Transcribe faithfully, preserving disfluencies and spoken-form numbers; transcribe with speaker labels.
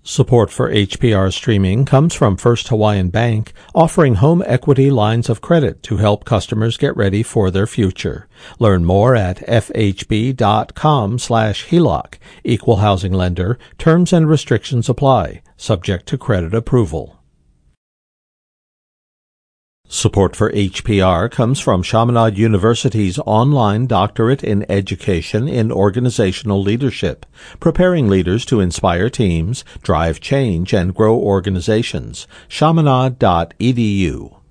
Speaker 1: Support for H P R streaming comes from First Hawaiian Bank, offering home equity lines of credit to help customers get ready for their future. Learn more at fhb.com slash HELOC. Equal housing lender. Terms and restrictions apply, subject to credit approval. Support for H P R comes from Chaminade University's online doctorate in education in organizational leadership, preparing leaders to inspire teams, drive change, and grow organizations. chaminade dot e d u.